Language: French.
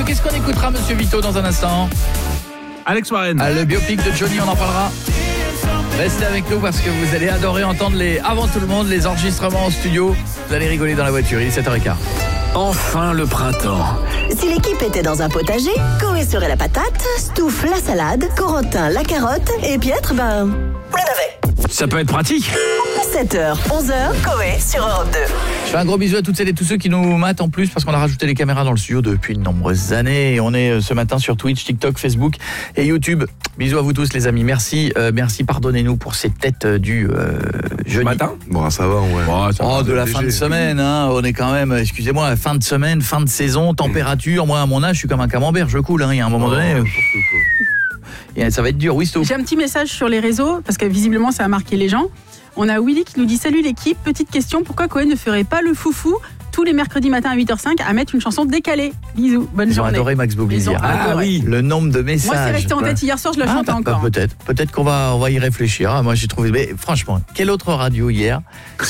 1h02. Qu'est-ce qu'on écoutera, monsieur Vito, dans un instant? Alex Warren. Le biopic de Johnny, on en parlera. Restez avec nous parce que vous allez adorer entendre avant tout le monde les enregistrements en studio. Vous allez rigoler dans la voiture, il est 7h15. Enfin le printemps. Si l'équipe était dans un potager, Coé serait la patate, Stouff la salade, Corentin la carotte et Pietre, le navet. Ça peut être pratique. 7h, 11h, Coé sur Europe 2. Je fais un gros bisou à toutes celles et tous ceux qui nous matent en plus parce qu'on a rajouté les caméras dans le studio depuis de nombreuses années. Et on est ce matin sur Twitch, TikTok, Facebook et YouTube. Bisous à vous tous les amis. Merci, pardonnez-nous pour ces têtes du jeudi matin. Bon, ça va, ouais. De la fin de semaine, hein. On est quand même, excusez-moi, fin de semaine, fin de saison, température. Moi, à mon âge, je suis comme un camembert, je coule. Il y a un moment donné... ça va être dur, oui, Stouff. J'ai un petit message sur les réseaux, parce que visiblement, ça a marqué les gens. On a Willy qui nous dit « Salut l'équipe, petite question, pourquoi Coé ne ferait pas le foufou tous les mercredis matins à 8h05 à mettre une chanson décalée ?» Bisous, bonne journée. Ils ont adoré Max Boublil. Ah oui. Le nombre de messages. Moi, c'est resté en tête hier soir, je le chantais encore. Peut-être qu'on va y réfléchir. Moi, j'ai trouvé... Mais franchement, quelle autre radio hier